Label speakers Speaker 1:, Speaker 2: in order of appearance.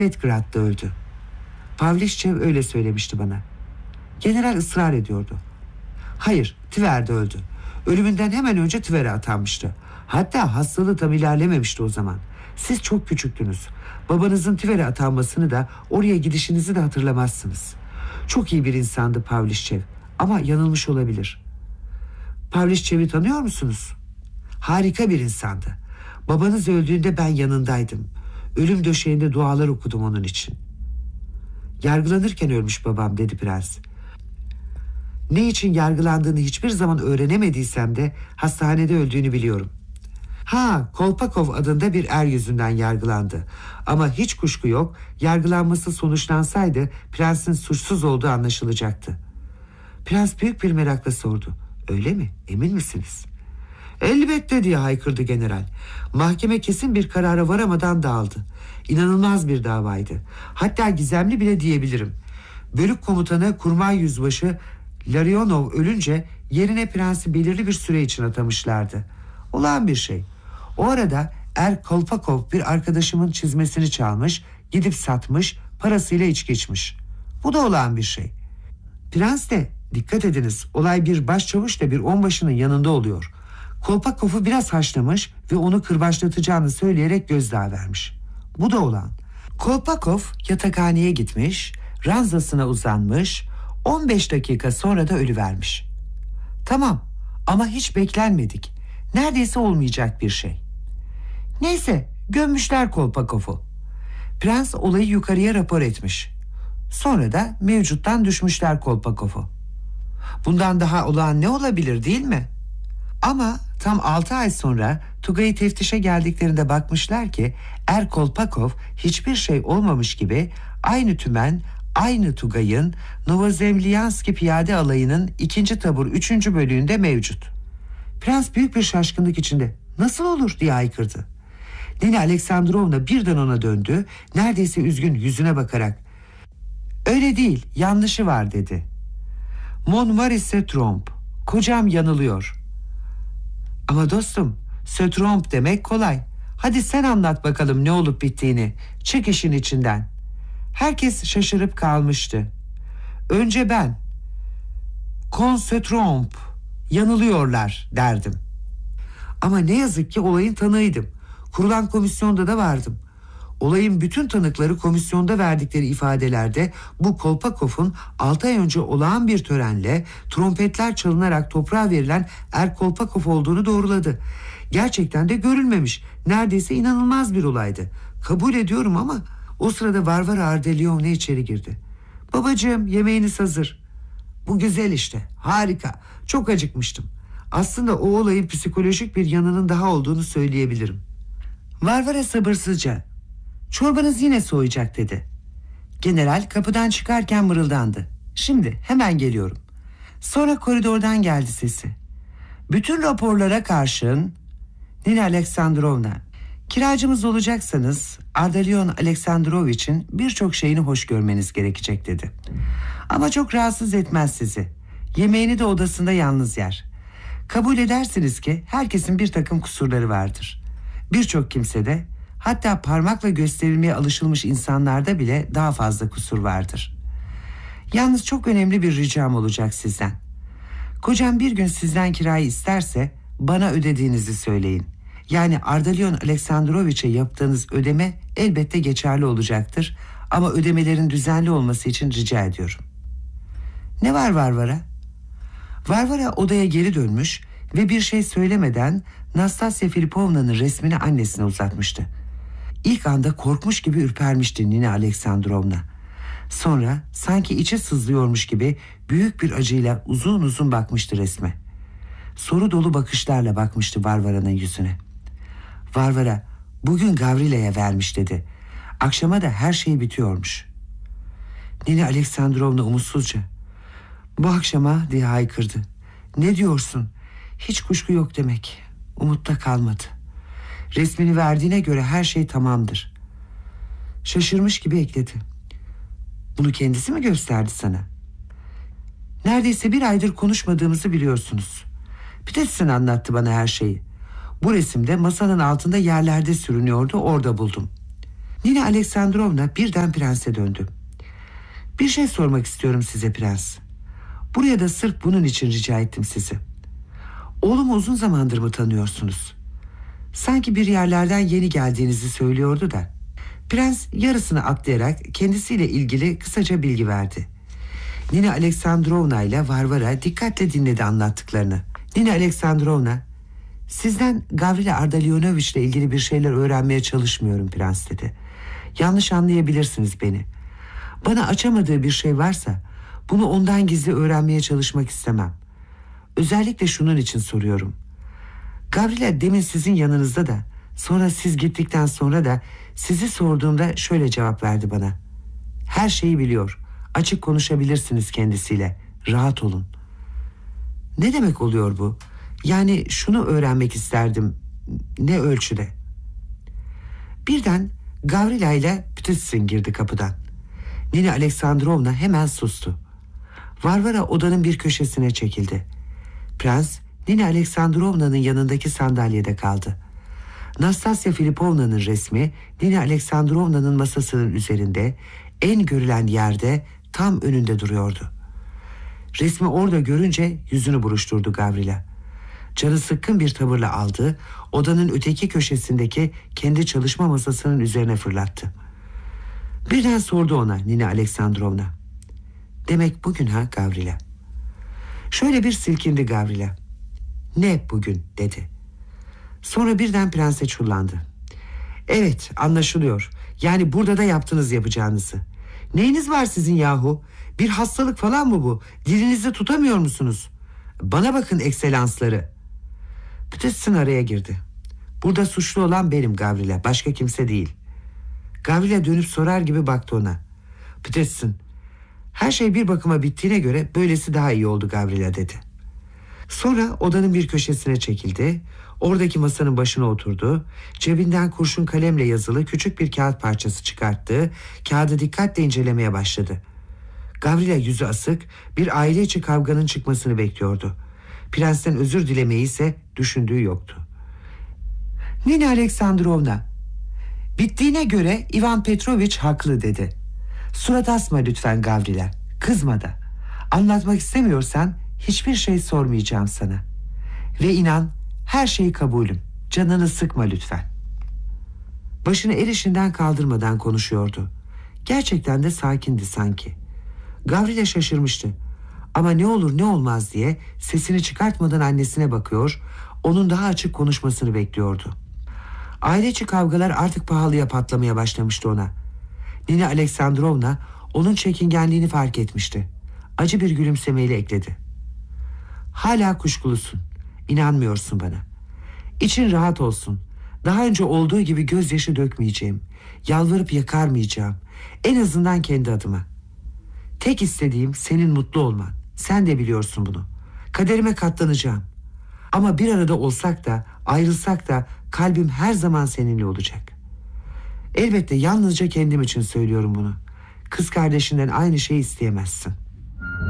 Speaker 1: Petrograd'da öldü. Pavliçev öyle söylemişti bana. General ısrar ediyordu. Hayır, Tver'de öldü. Ölümünden hemen önce Tver'e atanmıştı. Hatta hastalığı tam ilerlememişti o zaman. Siz çok küçüktünüz. Babanızın Tver'e atanmasını da oraya gidişinizi de hatırlamazsınız. Çok iyi bir insandı Pavliçev. Ama yanılmış olabilir. Pavliçev'i tanıyor musunuz? Harika bir insandı. Babanız öldüğünde ben yanındaydım. Ölüm döşeğinde dualar okudum onun için. Yargılanırken ölmüş babam, dedi prens. Ne için yargılandığını hiçbir zaman öğrenemediysem de hastanede öldüğünü biliyorum. Kolpakov adında bir er yüzünden yargılandı. Ama hiç kuşku yok, yargılanması sonuçlansaydı prensin suçsuz olduğu anlaşılacaktı. Prens büyük bir merakla sordu. Öyle mi? Emin misiniz? Elbette, diye haykırdı general. Mahkeme kesin bir karara varamadan dağıldı. İnanılmaz bir davaydı. Hatta gizemli bile diyebilirim. Bölük komutanı Kurmay Yüzbaşı Larionov ölünce yerine prensi belirli bir süre için atamışlardı. Olağan bir şey. O arada Er Kolpakov bir arkadaşımın çizmesini çalmış, gidip satmış, parasıyla içki içmiş. Bu da olağan bir şey. Prens de, dikkat ediniz, olay bir başçavuşla bir onbaşının yanında oluyor. Kolpakov'u biraz haşlamış ve onu kırbaçlatacağını söyleyerek gözdağı vermiş. Bu da olağan. Kolpakov yatakhaneye gitmiş, ranzasına uzanmış, 15 dakika sonra da ölüvermiş. Tamam, ama hiç beklenmedik. Neredeyse olmayacak bir şey. Neyse, gömmüşler Kolpakov'u. Prens olayı yukarıya rapor etmiş. Sonra da mevcuttan düşmüşler Kolpakov'u. Bundan daha olağan ne olabilir, değil mi? Ama tam 6 ay sonra Tugay'ı teftişe geldiklerinde bakmışlar ki Er Kolpakov hiçbir şey olmamış gibi aynı tümen, aynı Tugay'ın Novozemlianski piyade alayının 2. tabur 3. bölüğünde mevcut. Prens büyük bir şaşkınlık içinde "Nasıl olur?" diye haykırdı. Nina Aleksandrovna birden ona döndü, neredeyse üzgün yüzüne bakarak "Öyle değil, yanlışı var," dedi. "Mon mari se trompe. Kocam yanılıyor." "Ama dostum, se trompe demek kolay. Hadi sen anlat bakalım ne olup bittiğini. Çık işin içinden." Herkes şaşırıp kalmıştı. Önce ben "Con se trompe, yanılıyorlar," derdim. Ama ne yazık ki olayın tanığıydım. Kurulan komisyonda da vardım. Olayın bütün tanıkları komisyonda verdikleri ifadelerde bu Kolpakov'un 6 ay önce olağan bir törenle trompetler çalınarak toprağa verilen Er Kolpakov olduğunu doğruladı. Gerçekten de görülmemiş, neredeyse inanılmaz bir olaydı. Kabul ediyorum ama o sırada Varvara Ardelyevna içeri girdi. "Babacığım, yemeğiniz hazır." "Bu güzel işte, harika. Çok acıkmıştım." Aslında o olayın psikolojik bir yanının daha olduğunu söyleyebilirim. Varvara sabırsızca "Çorbanız yine soğuyacak," dedi. General kapıdan çıkarken mırıldandı. "Şimdi hemen geliyorum." Sonra koridordan geldi sesi. "Bütün raporlara karşın Nina Aleksandrovna, kiracımız olacaksanız Ardalyon Aleksandroviç'in birçok şeyini hoş görmeniz gerekecek," dedi. "Ama çok rahatsız etmez sizi. Yemeğini de odasında yalnız yer. Kabul edersiniz ki herkesin bir takım kusurları vardır. Birçok kimsede, hatta parmakla gösterilmeye alışılmış insanlarda bile daha fazla kusur vardır. Yalnız çok önemli bir ricam olacak sizden. Kocam bir gün sizden kirayı isterse bana ödediğinizi söyleyin. Yani Ardalyon Aleksandroviç'e yaptığınız ödeme elbette geçerli olacaktır ama ödemelerin düzenli olması için rica ediyorum." "Ne var Varvara?" Varvara odaya geri dönmüş ve bir şey söylemeden Nastasya Filipovna'nın resmini annesine uzatmıştı. İlk anda korkmuş gibi ürpermişti Nina Aleksandrovna. Sonra sanki içi sızlıyormuş gibi büyük bir acıyla uzun uzun bakmıştı resme. Soru dolu bakışlarla bakmıştı Varvara'nın yüzüne. "Varvara, bugün Gavrila'ya vermiş," dedi. "Akşama da her şey bitiyormuş." Nina Aleksandrovna umutsuzca "Bu akşama," diye haykırdı. "Ne diyorsun? Hiç kuşku yok demek. Umutta kalmadı. Resmini verdiğine göre her şey tamamdır." Şaşırmış gibi ekledi. "Bunu kendisi mi gösterdi sana?" "Neredeyse bir aydır konuşmadığımızı biliyorsunuz. Peterson anlattı bana her şeyi. Bu resimde masanın altında yerlerde sürünüyordu, orada buldum." Nina Aleksandrovna birden prense döndü. Bir şey sormak istiyorum size prens. Buraya da sırf bunun için rica ettim sizi. Oğlumu uzun zamandır mı tanıyorsunuz? Sanki bir yerlerden yeni geldiğinizi söylüyordu da. Prens yarısını atlayarak kendisiyle ilgili kısaca bilgi verdi. Nina Aleksandrovna ile Varvara dikkatle dinledi anlattıklarını. Nina Aleksandrovna, sizden Gavrila Ardalionovich ile ilgili bir şeyler öğrenmeye çalışmıyorum prens dedi. Yanlış anlayabilirsiniz beni. Bana açamadığı bir şey varsa bunu ondan gizli öğrenmeye çalışmak istemem. Özellikle şunun için soruyorum. Gavrila demin sizin yanınızda da, sonra siz gittikten sonra da sizi sorduğumda şöyle cevap verdi bana. Her şeyi biliyor. Açık konuşabilirsiniz kendisiyle. Rahat olun. Ne demek oluyor bu? Yani şunu öğrenmek isterdim. Ne ölçüde? Birden Gavrila ile Ptitsin girdi kapıdan. Nina Aleksandrovna hemen sustu. Varvara odanın bir köşesine çekildi. Prens Nina Aleksandrovna'nın yanındaki sandalyede kaldı. Nastasya Filipovna'nın resmi Nina Aleksandrovna'nın masasının üzerinde, en görülen yerde tam önünde duruyordu. Resmi orada görünce yüzünü buruşturdu Gavrila. Canı sıkkın bir tavırla aldı, odanın öteki köşesindeki kendi çalışma masasının üzerine fırlattı. Birden sordu ona Nina Aleksandrovna. Demek bugün ha Gavrila? Şöyle bir silkindi Gavrila. Ne bugün dedi. Sonra birden prense çullandı. Evet, anlaşılıyor. Yani burada da yaptınız yapacağınızı. Neyiniz var sizin yahu? Bir hastalık falan mı bu? Dilinizi tutamıyor musunuz? Bana bakın ekselansları. Ptitsin araya girdi. Burada suçlu olan benim Gavrila, başka kimse değil. Gavrila dönüp sorar gibi baktı ona. Ptitsin, her şey bir bakıma bittiğine göre böylesi daha iyi oldu Gavrila dedi. Sonra odanın bir köşesine çekildi. Oradaki masanın başına oturdu. Cebinden kurşun kalemle yazılı küçük bir kağıt parçası çıkarttı. Kağıdı dikkatle incelemeye başladı. Gavrila yüzü asık, bir aile içi kavganın çıkmasını bekliyordu. Prensten özür dilemeyi ise düşündüğü yoktu. Nina Aleksandrovna, bittiğine göre Ivan Petrovich haklı dedi. Surat asma lütfen Gavrila, kızma da. Anlatmak istemiyorsan hiçbir şey sormayacağım sana. Ve inan, her şeyi kabulüm. Canını sıkma lütfen. Başını el işinden kaldırmadan konuşuyordu. Gerçekten de sakindi sanki. Gavrila şaşırmıştı. Ama ne olur ne olmaz diye sesini çıkartmadan annesine bakıyor, onun daha açık konuşmasını bekliyordu. Aile içi kavgalar artık pahalıya patlamaya başlamıştı ona. Nina Aleksandrovna onun çekingenliğini fark etmişti. Acı bir gülümsemeyle ekledi. Hala kuşkulusun. İnanmıyorsun bana. İçin rahat olsun. Daha önce olduğu gibi gözyaşı dökmeyeceğim. Yalvarıp yakarmayacağım. En azından kendi adıma. Tek istediğim senin mutlu olman. Sen de biliyorsun bunu. Kaderime katlanacağım. Ama bir arada olsak da ayrılsak da kalbim her zaman seninle olacak. Elbette yalnızca kendim için söylüyorum bunu. Kız kardeşinden aynı şeyi isteyemezsin.